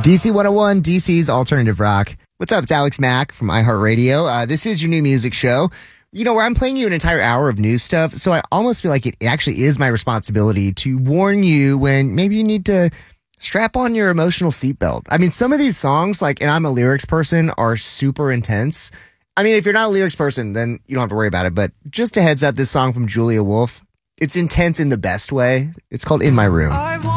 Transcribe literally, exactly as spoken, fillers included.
D C one oh one, D C's Alternative Rock. What's up? It's Alex Mack from iHeartRadio. Uh, this is your new music show, you know, where I'm playing you an entire hour of news stuff. So I almost feel like it actually is my responsibility to warn you when maybe you need to strap on your emotional seatbelt. I mean, some of these songs, like, and I'm a lyrics person, are super intense. I mean, if you're not a lyrics person, then you don't have to worry about it. But just a heads up, this song from Julia Wolf, it's intense in the best way. It's called In My Room.